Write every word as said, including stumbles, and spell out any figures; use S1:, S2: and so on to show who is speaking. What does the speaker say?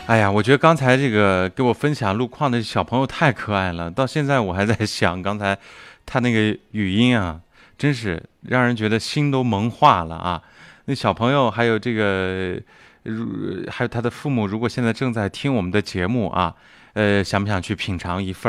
S1: 哎呀，我觉得刚才这个给我分享路况的小朋友太可爱了，到现在我还在想刚才他那个语音啊，真是让人觉得心都萌化了啊。那小朋友还有这个，如还有他的父母，如果现在正在听我们的节目啊，呃，想不想去品尝一份？